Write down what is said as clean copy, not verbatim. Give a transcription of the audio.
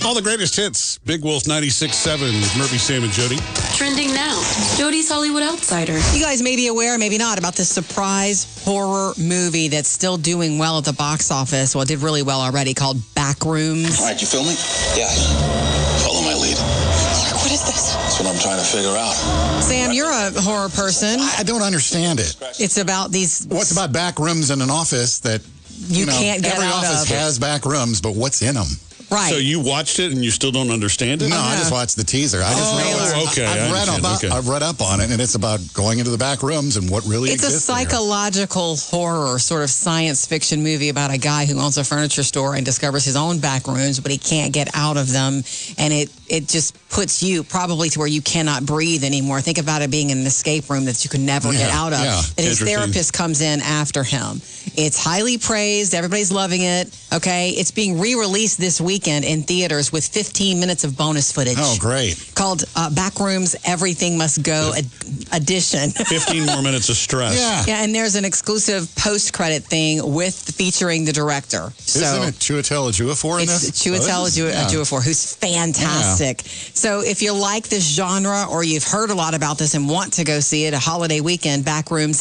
All the greatest hits. Big Wolf 96.7 with Murphy, Sam, and Jody. Trending now. Jody's Hollywood Outsider. You guys may be aware, maybe not, about this surprise horror movie that's still doing well at the box office. Well, it did really well already, called Backrooms. All right, you filming? Yeah. Follow my lead. What is this? That's what I'm trying to figure out. Sam, you're a horror person. I don't understand it. It's about these... What's about back rooms in an office that, you can't get every out office of? has back rooms, but what's in them? Right. So you watched it and you still don't understand it? No, I just watched the teaser. I just I've read up on it, and it's about going into the back rooms and what really It's a exists there. psychological horror, sort of science fiction movie about a guy who owns a furniture store and discovers his own back rooms, but he can't get out of them. And it just puts you probably to where you cannot breathe anymore. Think about it being in an escape room that you could never get out of. Yeah. And his therapist comes in after him. It's highly praised. Everybody's loving it. Okay. It's being re-released this weekend in theaters with 15 minutes of bonus footage. Oh, great. Called Backrooms Everything Must Go Edition. 15 more minutes of stress. Yeah, and there's an exclusive post-credit thing featuring the director. Isn't it Chiwetel Ejiofor in this? It's Chiwetel Ejiofor, who's fantastic. Yeah. So if you like this genre or you've heard a lot about this and want to go see it, a holiday weekend, Backrooms